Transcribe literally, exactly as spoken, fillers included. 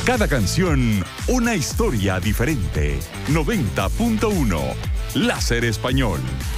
Cada canción, una historia diferente. noventa punto uno, Láser Español.